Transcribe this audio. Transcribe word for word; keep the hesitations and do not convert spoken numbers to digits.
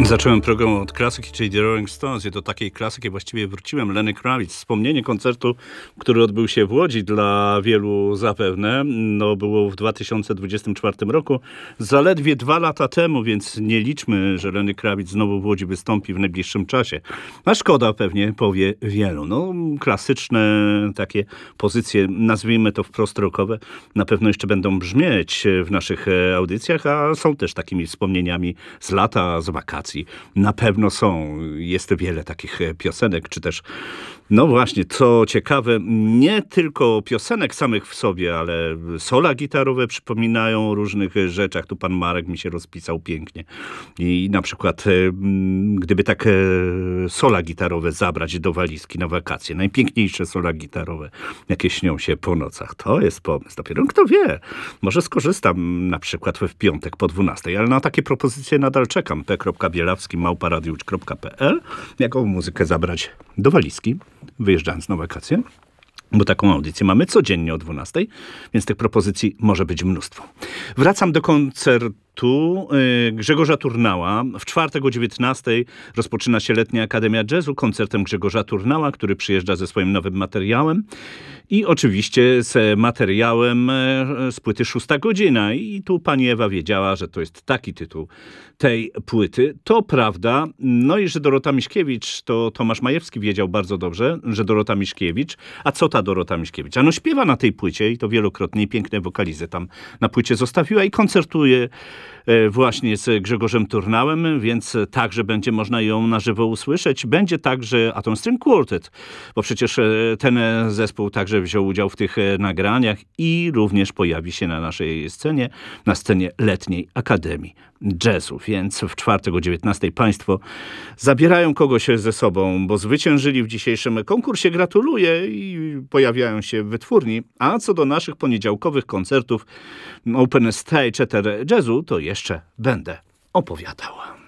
Zacząłem program od klasyki, czyli The Rolling Stones i do takiej klasyki właściwie wróciłem. Lenny Kravitz. Wspomnienie koncertu, który odbył się w Łodzi dla wielu zapewne, no było w dwa tysiące dwudziestym czwartym roku, zaledwie dwa lata temu, więc nie liczmy, że Lenny Kravitz znowu w Łodzi wystąpi w najbliższym czasie. A szkoda, pewnie powie wielu. No, klasyczne takie pozycje, nazwijmy to wprost rockowe, na pewno jeszcze będą brzmieć w naszych audycjach, a są też takimi wspomnieniami z lata, z wakacji. Na pewno są. Jest wiele takich piosenek, czy też, no właśnie, co ciekawe, nie tylko piosenek samych w sobie, ale sola gitarowe przypominają o różnych rzeczach. Tu pan Marek mi się rozpisał pięknie. I na przykład, gdyby tak sola gitarowe zabrać do walizki na wakacje, najpiękniejsze sola gitarowe, jakie śnią się po nocach, to jest pomysł. Dopiero kto wie, może skorzystam na przykład w piątek po dwunastej, ale na takie propozycje nadal czekam. p kropka bielawski małpa radiusz kropka p l. Jaką muzykę zabrać do walizki, wyjeżdżając na wakacje? Bo taką audycję mamy codziennie o dwunastej, więc tych propozycji może być mnóstwo. Wracam do koncertu Grzegorza Turnała. W czwartek o dziewiętnastej rozpoczyna się Letnia Akademia Jazzu koncertem Grzegorza Turnała, który przyjeżdża ze swoim nowym materiałem. I oczywiście z materiałem z płyty Szósta Godzina. I tu pani Ewa wiedziała, że to jest taki tytuł tej płyty. To prawda. No i że Dorota Miśkiewicz, to Tomasz Majewski wiedział bardzo dobrze, że Dorota Miśkiewicz. A co ta Dorota Miśkiewicz? Ano śpiewa na tej płycie i to wielokrotnie, piękne wokalizy tam na płycie zostawiła i koncertuje właśnie z Grzegorzem Turnałem, więc także będzie można ją na żywo usłyszeć. Będzie także Atom String Quartet, bo przecież ten zespół także wziął udział w tych nagraniach i również pojawi się na naszej scenie, na scenie Letniej Akademii Jazzu. Więc w czwartek o dziewiętnastej państwo zabierają kogoś ze sobą, bo zwyciężyli w dzisiejszym konkursie. Gratuluję i pojawiają się w wytwórni. A co do naszych poniedziałkowych koncertów Open Stage Ether Jazzu, to jeszcze będę opowiadał.